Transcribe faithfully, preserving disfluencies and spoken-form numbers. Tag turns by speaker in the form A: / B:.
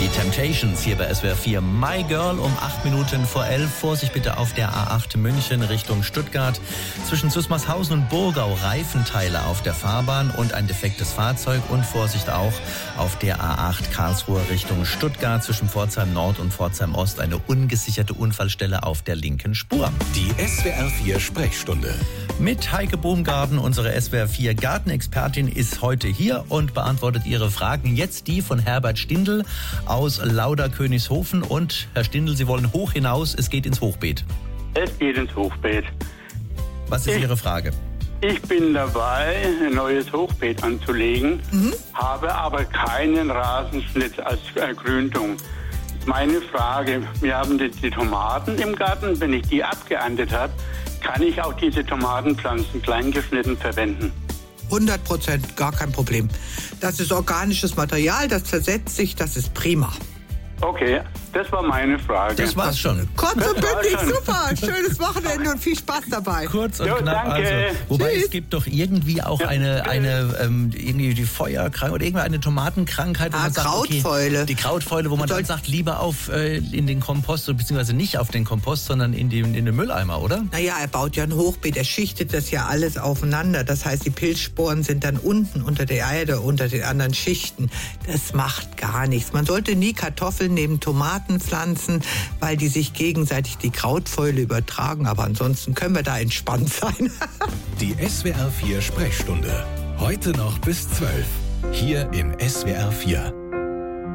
A: Die Temptations hier bei S W R vier. My Girl um acht Minuten vor elf. Vorsicht bitte auf der A acht München Richtung Stuttgart. Zwischen Süßmarshausen und Burgau Reifenteile auf der Fahrbahn und ein defektes Fahrzeug. Und Vorsicht auch auf der A acht Karlsruhe Richtung Stuttgart. Zwischen Pforzheim Nord und Pforzheim Ost eine ungesicherte Unfallstelle auf der linken Spur.
B: Die S W R vier Sprechstunde.
A: Mit Heike Bohmgarten, unsere S W R vier Gartenexpertin, ist heute hier und beantwortet Ihre Fragen. Jetzt die von Herbert Stindl aus Lauderkönigshofen. Und Herr Stindl, Sie wollen hoch hinaus, es geht ins Hochbeet.
C: Es geht ins Hochbeet.
A: Was ist
C: ich,
A: Ihre Frage?
C: Ich bin dabei, ein neues Hochbeet anzulegen, mhm. habe aber keinen Rasenschnitt als Ergründung. Meine Frage, wir haben die, die Tomaten im Garten, wenn ich die abgeerntet habe, kann ich auch diese Tomatenpflanzen klein geschnitten verwenden?
D: hundert Prozent, gar kein Problem. Das ist organisches Material, das zersetzt sich, das ist prima.
C: Okay, das war meine Frage.
A: Das war's schon.
D: Kurz und bündig, super. Schönes Wochenende und viel Spaß dabei.
A: Kurz und
C: Jo,
A: knapp.
C: danke.
A: Also, wobei
D: Tschüss.
A: es gibt doch irgendwie auch
C: Ja,
A: eine, eine ähm, irgendwie die Feuerkrankheit oder irgendwie eine Tomatenkrankheit. Wo
D: Ah,
A: man sagt,
D: Krautfäule.
A: Okay, die Krautfäule, wo man
D: Soll-
A: dann sagt, lieber auf äh, in den Kompost, beziehungsweise nicht auf den Kompost, sondern in den, in den Mülleimer, oder?
D: Naja, er baut ja ein Hochbeet, er schichtet das ja alles aufeinander. Das heißt, die Pilzsporen sind dann unten unter der Erde, unter den anderen Schichten. Das macht gar nichts. Man sollte nie Kartoffeln neben Tomaten pflanzen, weil die sich gegenseitig die Krautfäule übertragen. Aber ansonsten können wir da entspannt sein.
B: Die S W R vier Sprechstunde. Heute noch bis zwölf. Hier in S W R vier.